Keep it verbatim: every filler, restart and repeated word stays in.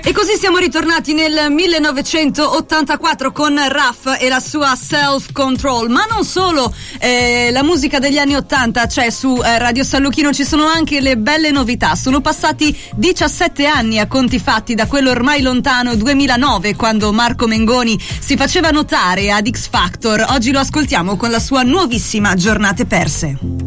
E così siamo ritornati nel millenovecentottantaquattro con Raf e la sua Self Control. Ma non solo eh, la musica degli anni ottanta c'è su eh, Radio San Luchino, ci sono anche le belle novità. Sono passati diciassette anni a conti fatti da quello ormai lontano duemilanove, quando Marco Mengoni si faceva notare ad X Factor. Oggi lo ascoltiamo con la sua nuovissima Giornate Perse.